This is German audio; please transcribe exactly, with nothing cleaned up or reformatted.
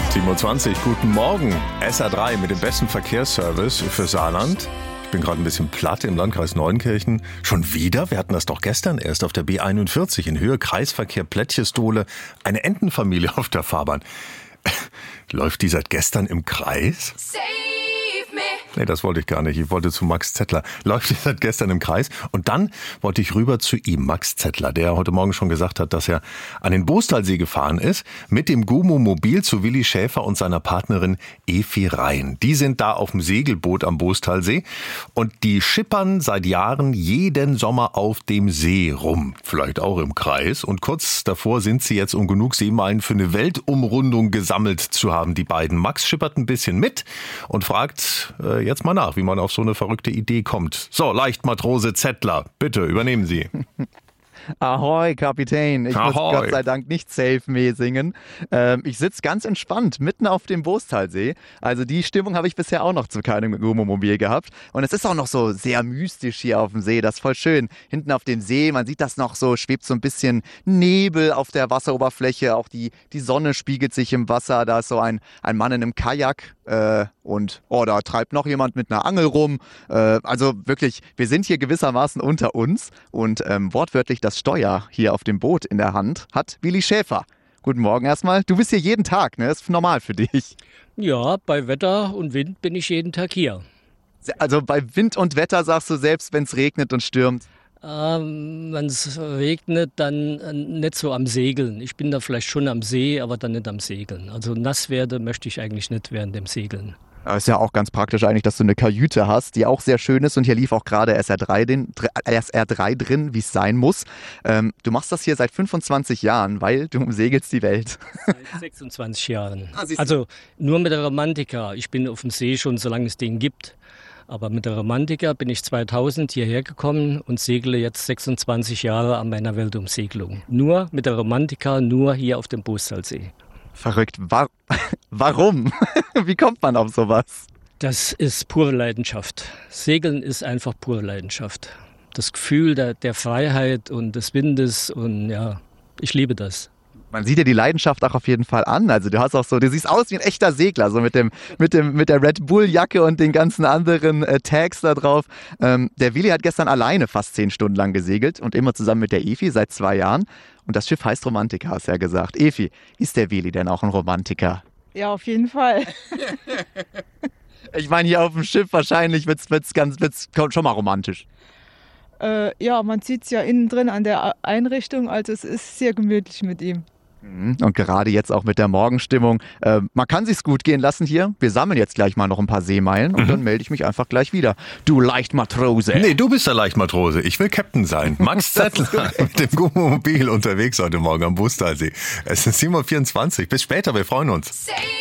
sieben Uhr zwanzig, guten Morgen. S R drei mit dem besten Verkehrsservice für Saarland. Ich bin gerade ein bisschen platt im Landkreis Neunkirchen. Schon wieder? Wir hatten das doch gestern erst auf der B einundvierzig in Höhe Kreisverkehr Plätschestole. Eine Entenfamilie auf der Fahrbahn. Läuft die seit gestern im Kreis? Nee, das wollte ich gar nicht. Ich wollte zu Max Zettler. Läuft jetzt seit gestern im Kreis. Und dann wollte ich rüber zu ihm, Max Zettler, der heute Morgen schon gesagt hat, dass er an den Bostalsee gefahren ist, mit dem Gumo-Mobil zu Willi Schäfer und seiner Partnerin Efi Rhein. Die sind da auf dem Segelboot am Bostalsee und die schippern seit Jahren jeden Sommer auf dem See rum. Vielleicht auch im Kreis. Und kurz davor sind sie jetzt, um genug Seemeilen für eine Weltumrundung gesammelt zu haben, die beiden. Max schippert ein bisschen mit und fragt äh, jetzt mal nach, wie man auf so eine verrückte Idee kommt. So, Leichtmatrose Zettler, bitte übernehmen Sie. Ahoi, Kapitän. Ich Ahoi. muss Gott sei Dank nicht Save Me singen. Ähm, ich sitze ganz entspannt mitten auf dem Bostalsee. Also die Stimmung habe ich bisher auch noch zu keinem Gumo-Mobil gehabt. Und es ist auch noch so sehr mystisch hier auf dem See. Das ist voll schön. Hinten auf dem See, man sieht das noch so, schwebt so ein bisschen Nebel auf der Wasseroberfläche. Auch die, die Sonne spiegelt sich im Wasser. Da ist so ein, ein Mann in einem Kajak. Äh, und oh, da treibt noch jemand mit einer Angel rum. Äh, also wirklich, wir sind hier gewissermaßen unter uns. Und ähm, wortwörtlich das Steuer hier auf dem Boot in der Hand hat Willi Schäfer. Guten Morgen erstmal. Du bist hier jeden Tag, ne? Das ist normal für dich. Ja, bei Wetter und Wind bin ich jeden Tag hier. Also bei Wind und Wetter sagst du selbst, wenn es regnet und stürmt. Ähm, wenn es regnet, dann äh, nicht so am Segeln. Ich bin da vielleicht schon am See, aber dann nicht am Segeln. Also nass werde möchte ich eigentlich nicht während dem Segeln. Aber ist ja auch ganz praktisch eigentlich, dass du eine Kajüte hast, die auch sehr schön ist. Und hier lief auch gerade S R drei, den, S R drei drin, wie es sein muss. Ähm, du machst das hier seit fünfundzwanzig Jahren, weil du segelst die Welt. Seit sechsundzwanzig Jahren. Ah, Also nur mit der Romantika. Ich bin auf dem See schon, solange es den gibt. Aber mit der Romantika bin ich zweitausend hierher gekommen und segle jetzt sechsundzwanzig Jahre an meiner Weltumsegelung. Nur mit der Romantika, nur hier auf dem Bostalsee. Verrückt. War- Warum? Wie kommt man auf sowas? Das ist pure Leidenschaft. Segeln ist einfach pure Leidenschaft. Das Gefühl der, der Freiheit und des Windes und ja, ich liebe das. Man sieht dir die Leidenschaft auch auf jeden Fall an. Also du hast auch so, du siehst aus wie ein echter Segler, so mit dem, mit dem, mit der Red Bull Jacke und den ganzen anderen äh, Tags da drauf. Ähm, der Willi hat gestern alleine fast zehn Stunden lang gesegelt und immer zusammen mit der Efi seit zwei Jahren. Und das Schiff heißt Romantika, hast du ja gesagt. Efi, ist der Willi denn auch ein Romantiker? Ja, auf jeden Fall. Ich meine, hier auf dem Schiff wahrscheinlich wird's, wird's ganz, wird's schon mal romantisch. Äh, ja, man sieht es ja innen drin an der Einrichtung, also es ist sehr gemütlich mit ihm. Und gerade jetzt auch mit der Morgenstimmung. Äh, man kann sich's gut gehen lassen hier. Wir sammeln jetzt gleich mal noch ein paar Seemeilen und mhm. dann melde ich mich einfach gleich wieder. Du Leichtmatrose. Nee, du bist der Leichtmatrose. Ich will Captain sein. Max Zettler mit dem Gumo-Mobil unterwegs heute Morgen am Bostalsee. Es ist sieben Uhr vierundzwanzig. Bis später, wir freuen uns.